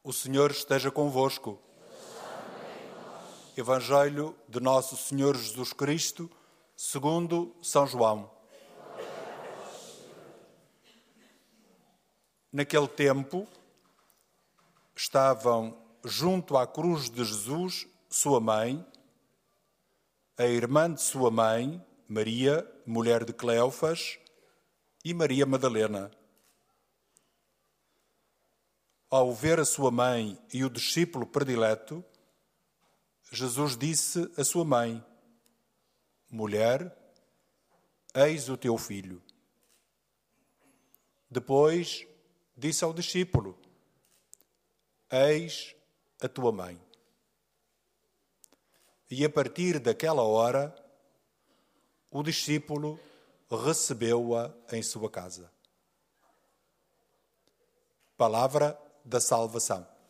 O Senhor esteja convosco. Evangelho de Nosso Senhor Jesus Cristo, segundo São João. Naquele tempo, estavam junto à cruz de Jesus sua mãe, a irmã de sua mãe, Maria, mulher de Cleofas, e Maria Madalena. Ao ver a sua mãe e o discípulo predileto, Jesus disse à sua mãe: Mulher, eis o teu filho. Depois disse ao discípulo: Eis a tua mãe. E a partir daquela hora, o discípulo recebeu-a em sua casa. Palavra da salvação.